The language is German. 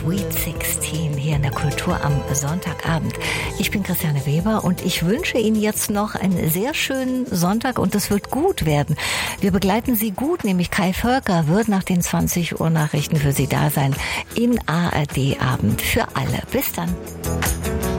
Sweet 16 hier in der Kultur am Sonntagabend. Ich bin Christiane Weber und ich wünsche Ihnen jetzt noch einen sehr schönen Sonntag und es wird gut werden. Wir begleiten Sie gut, nämlich Kai Völker wird nach den 20 Uhr Nachrichten für Sie da sein in ARD Abend für alle. Bis dann.